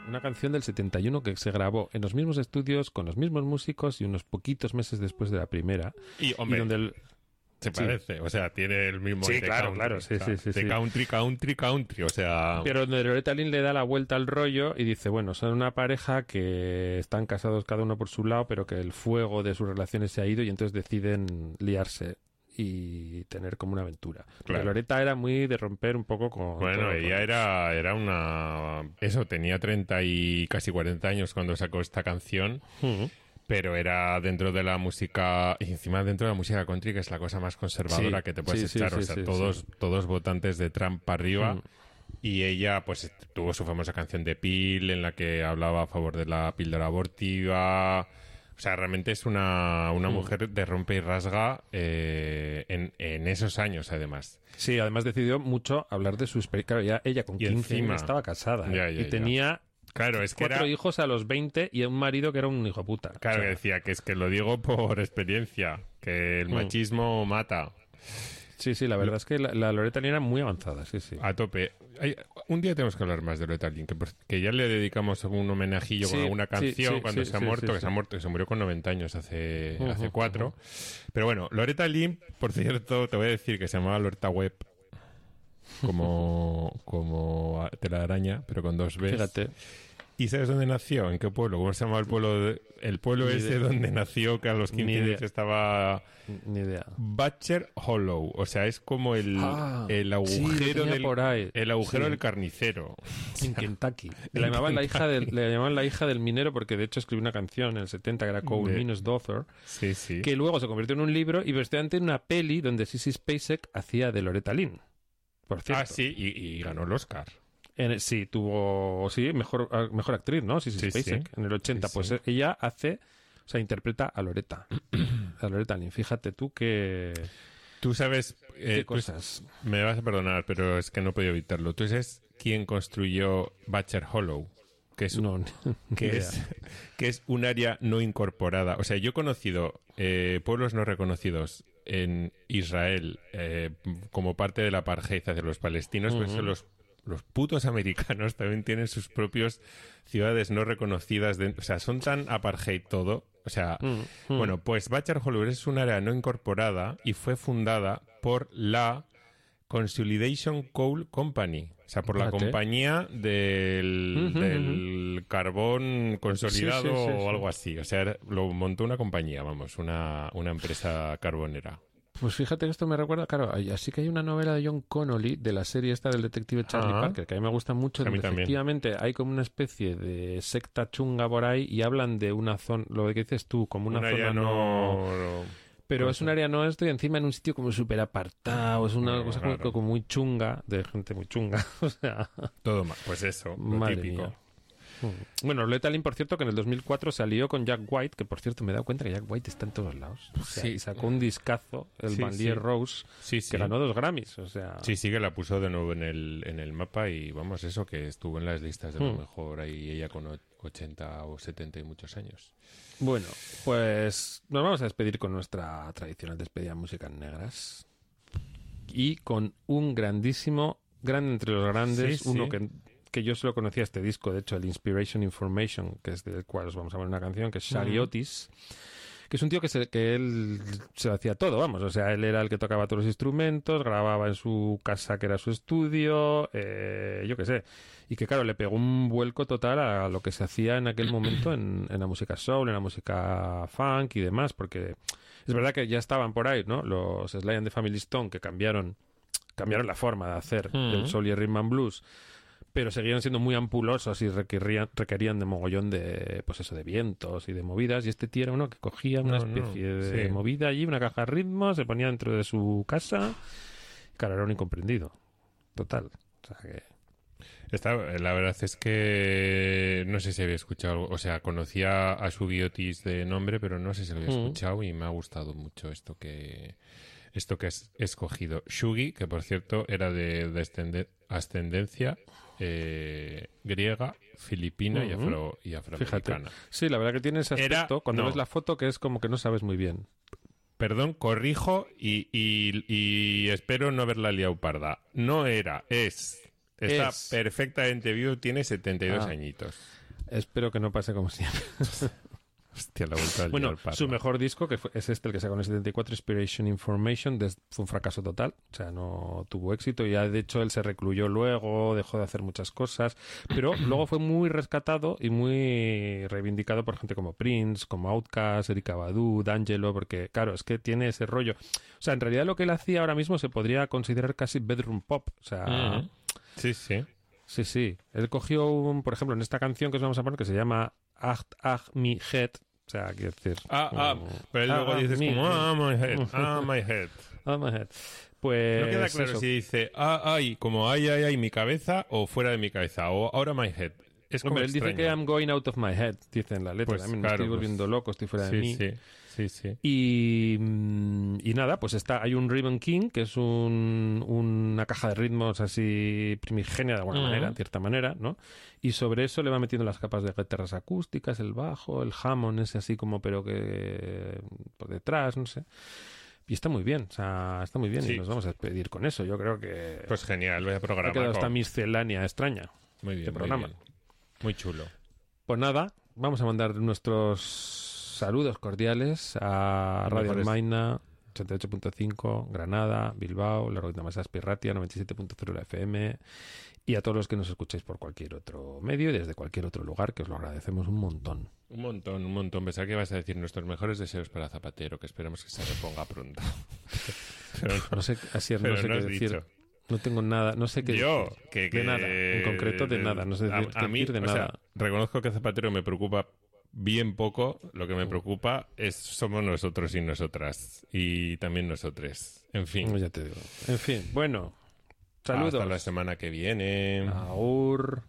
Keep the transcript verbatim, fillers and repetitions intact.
una canción del setenta y uno que se grabó en los mismos estudios, con los mismos músicos y unos poquitos meses después de la primera. Y, hombre, y donde el... se parece, sí. O sea, tiene el mismo... Sí, claro, country, claro, sí, o sea, sí, sí. De sí. country, country, country, o sea... Pero donde Loretta Lynn le da la vuelta al rollo y dice, bueno, son una pareja que están casados cada uno por su lado, pero que el fuego de sus relaciones se ha ido y entonces deciden liarse y tener como una aventura. Claro. Loretta era muy de romper un poco con... Bueno, todo, ella con... era, era una... Eso, tenía treinta y casi cuarenta años cuando sacó esta canción. Uh-huh. Pero era dentro de la música, y encima dentro de la música country, que es la cosa más conservadora sí, que te puedes sí, echar. sí, o sea, sí, todos, sí. todos votantes de Trump para arriba. Mm. Y ella, pues, tuvo su famosa canción de Peel, en la que hablaba a favor de la píldora abortiva. O sea, realmente es una, una mm. mujer de rompe y rasga eh, en, en esos años, además. Sí, además decidió mucho hablar de su experiencia. Claro, ya ella con quince encima, años estaba casada ya, ¿eh? ya, y ya. tenía... Claro, es que cuatro era... hijos a los veinte y un marido que era un hijo puta. Claro, o sea... que decía que es que lo digo por experiencia, que el machismo mm. mata. Sí, sí, la verdad lo... es que la, la Loretta Lynn era muy avanzada, sí, sí. A tope. Hay, un día tenemos que hablar más de Loretta Lynn, que, que ya le dedicamos un homenajillo sí, con alguna canción sí, sí, cuando sí, se ha sí, muerto, sí, que sí. se ha muerto, que se murió con noventa años hace, uh-huh, hace cuatro. Uh-huh. Pero bueno, Loretta Lynn, por cierto, te voy a decir que se llamaba Loretta Webb, como, como telaraña, pero con dos Bs. Fíjate. ¿Y sabes dónde nació? ¿En qué pueblo? ¿Cómo se llama el pueblo? De, el pueblo Ni ese idea. donde nació, que a los quince años estaba... Ni idea. Butcher Hollow. O sea, es como el, ah, el agujero, sí, del, por ahí. el agujero sí. del carnicero. En Kentucky. Le llamaban, la hija del, le llamaban la hija del minero porque de hecho escribió una canción en el setenta que era Cole de... Miner's Daughter. Sí, sí. Que luego se convirtió en un libro y posteriormente en una peli donde Sissy Spacek hacía de Loretta Lynn. Por cierto. Ah, sí, y, y ganó el Oscar. En, sí, tuvo, sí, mejor, mejor actriz, ¿no? Sí, sí, sí, Spacek, sí. en el ochenta. Sí, pues sí. Ella hace, o sea, interpreta a Loretta. a Loretta Lynn. Fíjate tú que... Tú sabes... ¿Qué eh, cosas? Tú, me vas a perdonar, pero es que no he podido evitarlo. ¿Tú sabes quién construyó Butcher Hollow? Que es, no, que, es, que es un área no incorporada. O sea, yo he conocido eh, pueblos no reconocidos en Israel eh, como parte del apartheid hacia los palestinos, uh-huh. pero los Los putos americanos también tienen sus propias ciudades no reconocidas. De, o sea, son tan apartheid todo. O sea, mm, mm. bueno, pues Butcher Hollow es un área no incorporada y fue fundada por la Consolidation Coal Company. O sea, por la Fíjate. compañía del, uh-huh, del uh-huh. carbón consolidado sí, sí, sí, o algo así. O sea, lo montó una compañía, vamos, una, una empresa carbonera. Pues fíjate que esto me recuerda, claro, así que hay una novela de John Connolly de la serie esta del detective Charlie Ajá. Parker, que a mí me gusta mucho, donde efectivamente hay como una especie de secta chunga por ahí y hablan de una zona, lo que dices tú, como una, una zona no... no... no... Pero pues es un área no esto y encima en un sitio como súper apartado, es una bueno, cosa claro. como, como muy chunga, de gente muy chunga, o sea... Todo mal, pues eso, lo Madre típico. Mía. Bueno, Loretta Lynn, por cierto, que en el dos mil cuatro salió con Jack White, que por cierto me he dado cuenta que Jack White está en todos lados. O sea, sí. Y sacó un discazo, el sí, Banlier sí. Rose, sí, sí. que ganó dos Grammys. O sea... Sí, sí, que la puso de nuevo en el, en el mapa y vamos, eso, que estuvo en las listas de lo hmm. mejor ahí ella con ochenta o setenta y muchos años. Bueno, pues nos vamos a despedir con nuestra tradicional despedida de músicas negras y con un grandísimo, grande entre los grandes, sí, uno sí. que... que yo solo conocía este disco, de hecho, el Inspiration Information, que es del cual os vamos a poner una canción, que es Shari uh-huh. Otis, que es un tío que, se, que él se lo hacía todo, vamos, o sea, él era el que tocaba todos los instrumentos, grababa en su casa, que era su estudio, eh, yo qué sé, y que claro, le pegó un vuelco total a lo que se hacía en aquel momento en, en la música soul, en la música funk y demás, porque es verdad que ya estaban por ahí, ¿no?, los Sly and the Family Stone, que cambiaron, cambiaron la forma de hacer uh-huh. el soul y el rhythm and blues, pero seguían siendo muy ampulosos y requerían, requerían de mogollón de, pues eso, de vientos y de movidas, y este tío era uno que cogía una no, especie no, de sí. movida allí, una caja de ritmos, se ponía dentro de su casa, y claro, era un incomprendido, total, o sea que... Esta, la verdad es que no sé si había escuchado algo, o sea, conocía a Shuggie Otis de nombre, pero no sé si lo había escuchado mm. y me ha gustado mucho esto que esto que has escogido. Shuggie, que por cierto era de, de ascendencia eh, griega, filipina uh-huh. y, afro, y afroamericana. Fíjate. Sí, la verdad que tiene ese aspecto, era, cuando no. ves la foto, que es como que no sabes muy bien. Perdón, corrijo y, y, y espero no haberla liado parda. No era, es... Está es. perfectamente vivo, tiene setenta y dos ah. añitos. Espero que no pase como siempre. Hostia, la vuelta al Bueno, día al parro. su mejor disco, que fue- es este, el que sacó en el setenta y cuatro, Inspiration Information, des- fue un fracaso total. O sea, no tuvo éxito. Y ya, de hecho, él se recluyó luego, dejó de hacer muchas cosas. Pero luego fue muy rescatado y muy reivindicado por gente como Prince, como Outkast, Erykah Badu, D'Angelo, porque, claro, es que tiene ese rollo. O sea, en realidad lo que él hacía ahora mismo se podría considerar casi bedroom pop. O sea... Mm. Sí, sí. Sí, sí. Él cogió, un, por ejemplo, en esta canción que os vamos a poner, que se llama Acht Ach Mi Head. O sea, quiero decir... Ah, ah, como- pero él Ah, luego ah, dices mi como, head. ah, my head, ah, my head. Ah, my head. Pues... No queda claro eso. si dice, ah, ay, como ay, ay, ay, mi cabeza, o fuera de mi cabeza, o ahora my head. Es como Hombre, él dice que extraño. I'm going out of my head, dice en la letra. Pues También claro, me estoy pues, volviendo loco, estoy fuera de Sí, mí. sí, sí, sí. Y, mm, y nada, pues está, hay un Ribbon King, que es un, una caja de ritmos así primigenia de alguna Ujú. manera, en cierta manera, ¿no? Y sobre eso le va metiendo las capas de guitarras acústicas, el bajo, el Hammond ese así como pero que por detrás, no sé. Y está muy bien, o sea, está muy bien Sí. y nos vamos a despedir con eso. Yo creo que Pues genial, voy a ha programar. quedado esta con- miscelánea extraña. Muy bien, este muy programa. bien. Muy chulo. Pues nada, vamos a mandar nuestros saludos cordiales a Los Radio mejores. Almaina, ochenta y ocho punto cinco, Granada, Bilbao, la Roita Masas Pirratia, noventa y siete punto cero la F M, y a todos los que nos escucháis por cualquier otro medio y desde cualquier otro lugar, que os lo agradecemos un montón. Un montón, un montón. Pensaba que ibas a decir nuestros mejores deseos para Zapatero, que esperemos que se reponga pronto. Pero no, No sé, así es, no pero sé no qué has decir. dicho. No tengo nada, no sé qué Yo, decir. que, De que- nada, en concreto de nada, no sé a- decir- a, mí, decir de o nada. sea, reconozco que Zapatero me preocupa bien poco. Lo que me preocupa es somos nosotros y nosotras. Y también nosotres. En fin. Ya te digo. En fin, bueno, saludos. Hasta la semana que viene. Aur.